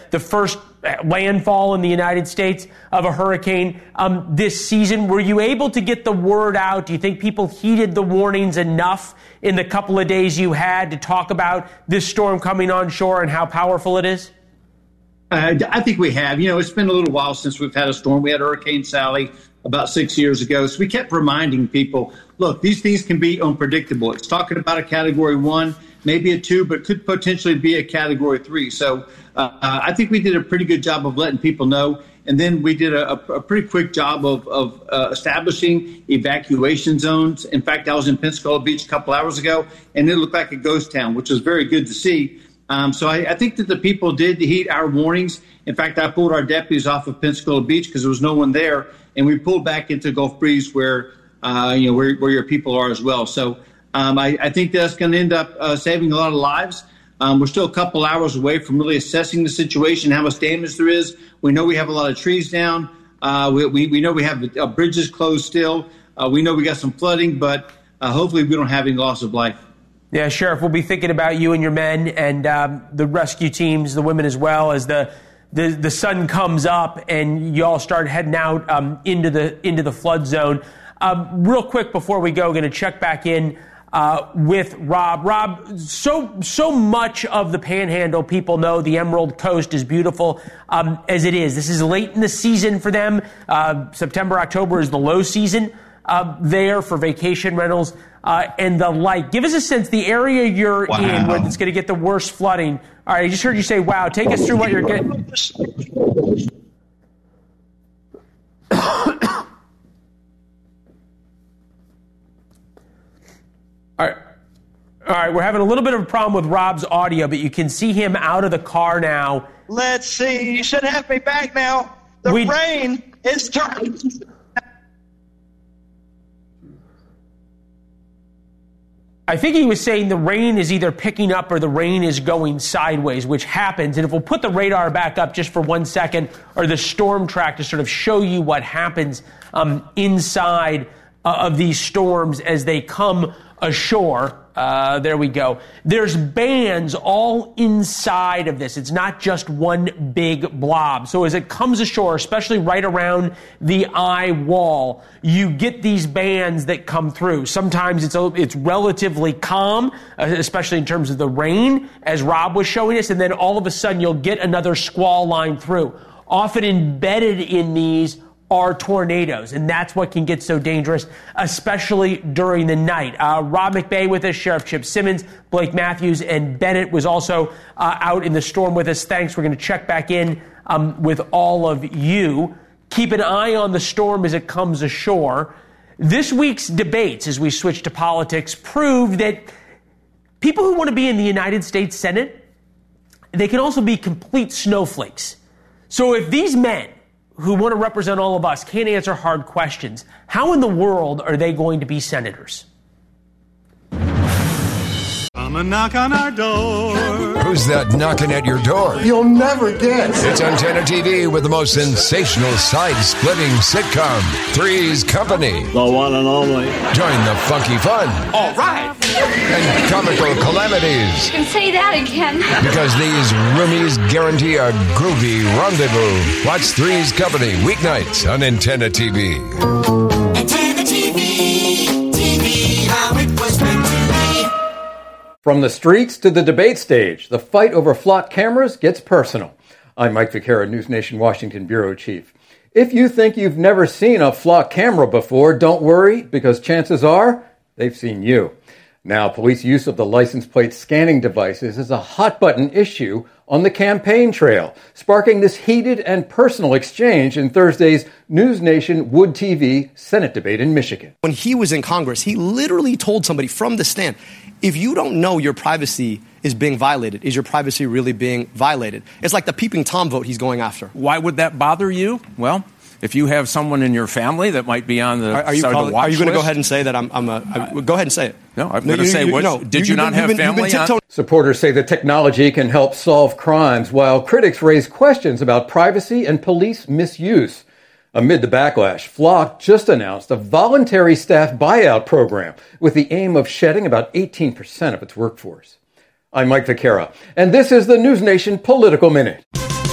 the first landfall in the United States of a hurricane this season. Were you able to get the word out? Do you think people heeded the warnings enough in the couple of days you had to talk about this storm coming on shore and how powerful it is? I think we have. It's been a little while since we've had a storm. We had Hurricane Sally about 6 years ago. So we kept reminding people, look, these things can be unpredictable. It's talking about a Category 1, maybe a 2, but could potentially be a Category 3. So I think we did a pretty good job of letting people know. And then we did a pretty quick job of establishing evacuation zones. In fact, I was in Pensacola Beach a couple hours ago, and it looked like a ghost town, which was very good to see. So I think that the people did heed our warnings. In fact, I pulled our deputies off of Pensacola Beach because there was no one there, and we pulled back into Gulf Breeze where your people are as well. So I think that's going to end up saving a lot of lives. We're still a couple hours away from really assessing the situation, how much damage there is. We know we have a lot of trees down. We know we have bridges closed still. We know we got some flooding, but hopefully we don't have any loss of life. Yeah, Sheriff, we'll be thinking about you and your men and the rescue teams, the women as well, as the sun comes up and you all start heading out into the flood zone. Real quick before we go, going to check back in with Rob. Rob, so much of the Panhandle, people know the Emerald Coast is beautiful as it is. This is late in the season for them. September, October is the low season there for vacation rentals and the like. Give us a sense, the area you're in where it's going to get the worst flooding. All right, I just heard you say, wow. Take us through what you're getting. All right, we're having a little bit of a problem with Rob's audio, but you can see him out of the car now. Let's see. You should have me back now. The rain is turning. I think he was saying the rain is either picking up or the rain is going sideways, which happens. And if we'll put the radar back up just for 1 second, or the storm track to sort of show you what happens inside of these storms as they come ashore. There we go. There's bands all inside of this. It's not just one big blob. So as it comes ashore, especially right around the eye wall, you get these bands that come through. Sometimes it's relatively calm, especially in terms of the rain, as Rob was showing us, and then all of a sudden you'll get another squall line through. Often embedded in these are tornadoes, and that's what can get so dangerous, especially during the night. Rob McBay with us, Sheriff Chip Simmons, Blake Matthews, and Bennett was also out in the storm with us. Thanks. We're going to check back in with all of you. Keep an eye on the storm as it comes ashore. This week's debates, as we switch to politics, prove that people who want to be in the United States Senate, they can also be complete snowflakes. So if these men who want to represent all of us can't answer hard questions, how in the world are they going to be senators? Come and knock on our door. Who's that knocking at your door? You'll never guess. It's Antenna TV with the most sensational side-splitting sitcom, Three's Company. The one and only. Join the funky fun. All right. And comical calamities. You can say that again. Because these roomies guarantee a groovy rendezvous. Watch Three's Company weeknights on Antenna TV. Antenna TV, TV, how it was meant to be. From the streets to the debate stage, the fight over flock cameras gets personal. I'm Mike Vaquera, News Nation Washington Bureau Chief. If you think you've never seen a flock camera before, don't worry, because chances are they've seen you. Now, police use of the license plate scanning devices is a hot-button issue on the campaign trail, sparking this heated and personal exchange in Thursday's News Nation Wood TV Senate debate in Michigan. When he was in Congress, he literally told somebody from the stand, if you don't know your privacy is being violated, is your privacy really being violated? It's like the peeping Tom vote he's going after. Why would that bother you? Well, if you have someone in your family that might be on the watch list. Are you going to go ahead and say that go ahead and say it? No, I'm going to say, did you not have family on? Supporters say the technology can help solve crimes, while critics raise questions about privacy and police misuse. Amid the backlash, Flock just announced a voluntary staff buyout program with the aim of shedding about 18% of its workforce. I'm Mike Vaquera, and this is the News Nation Political Minute.